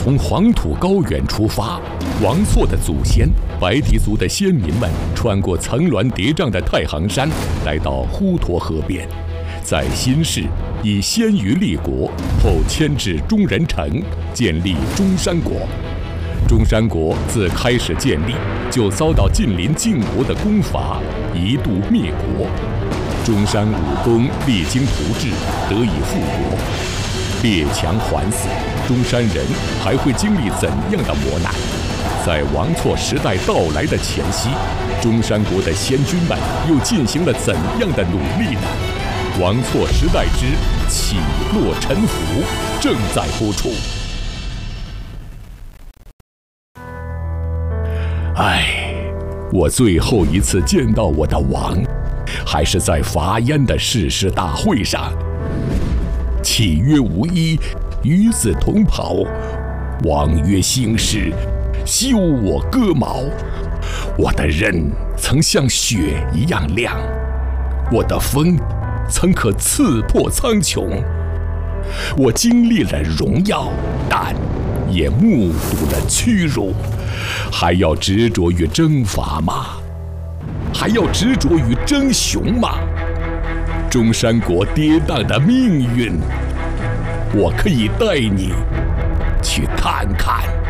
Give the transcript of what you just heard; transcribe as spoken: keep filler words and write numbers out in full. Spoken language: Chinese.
从黄土高原出发，王错的祖先白狄族的先民们穿过层峦叠嶂的太行山，来到滹沱河边，在新市以鲜于立国，后迁至中人城，建立中山国。中山国自开始建立就遭到近邻晋国的攻伐，一度灭国。中山武功励精图治，得以复国。列强还死，中山人还会经历怎样的磨难？在王错时代到来的前夕，中山国的先君们又进行了怎样的努力呢？王错时代之起落沉浮正在播出。唉，我最后一次见到我的王，还是在伐燕的誓师大会上。契约无依，与子同袍。王曰兴师，休我戈矛。我的刃曾像雪一样亮，我的锋曾可刺破苍穹。我经历了荣耀，但也目睹了屈辱。还要执着于征伐吗？还要执着于争雄吗？中山国跌宕的命运，我可以带你去看看。